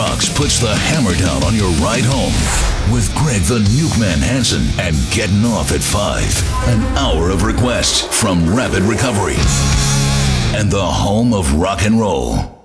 Rocks puts the hammer down on your ride home with Greg the Nukeman Hansen and Getting Off at 5. An hour of requests from Rapid Recovery and the home of rock and roll.